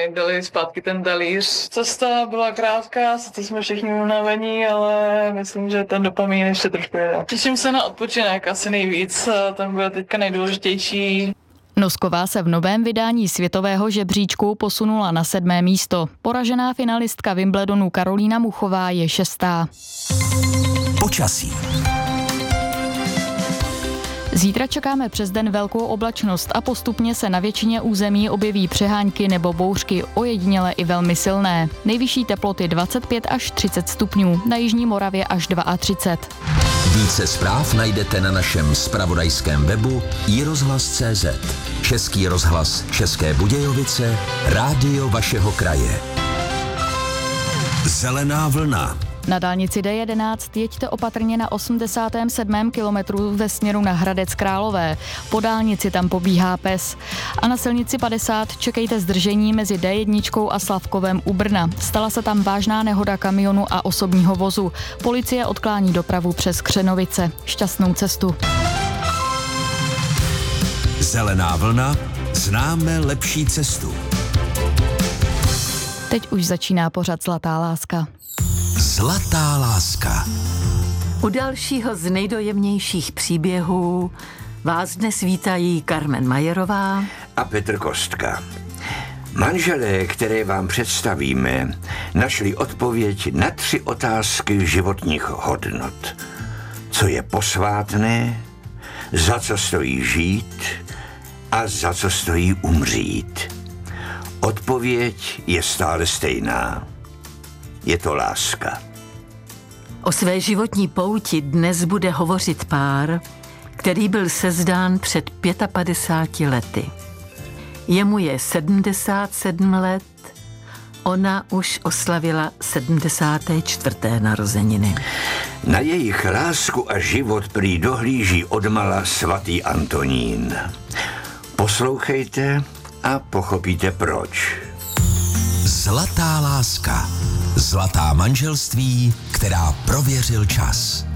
mi dali zpátky ten talíř. Cesta byla krátká, sice jsme všichni unavení, ale myslím, že ten dopamin ještě trošku jede. Těším se na odpočinek asi nejvíc, ten bude teďka nejdůležitější. Nosková se v novém vydání světového žebříčku posunula na 7. místo. Poražená finalistka Wimbledonu Karolína Muchová je 6. Počasí. Zítra čekáme přes den velkou oblačnost a postupně se na většině území objeví přehánky nebo bouřky, ojediněle i velmi silné. Nejvyšší teploty 25 až 30 stupňů, na jižní Moravě až 32. Více zpráv najdete na našem zpravodajském webu iRozhlas.cz. Český rozhlas České Budějovice, rádio vašeho kraje. Zelená vlna. Na dálnici D11 jeďte opatrně na 87. kilometru ve směru na Hradec Králové. Po dálnici tam pobíhá pes. A na silnici 50 čekejte zdržení mezi D1 a Slavkovem u Brna. Stala se tam vážná nehoda kamionu a osobního vozu. Policie odklání dopravu přes Křenovice. Šťastnou cestu. Zelená vlna. Známe lepší cestu. Teď už začíná pořad Zlatá láska. Zlatá láska. U dalšího z nejdojemnějších příběhů vás dnes vítají Carmen Majerová a Petr Kostka. Manželé, které vám představíme, našli odpověď na 3 otázky životních hodnot. Co je posvátné, za co stojí žít a za co stojí umřít. Odpověď je stále stejná. Je to láska. O své životní pouti dnes bude hovořit pár, který byl sezdán před 55 lety. Jemu je 77 let, ona už oslavila 74. narozeniny. Na jejich lásku a život prý dohlíží odmala svatý Antonín. Poslouchejte a pochopíte proč. Zlatá láska. Zlatá manželství, která prověřil čas.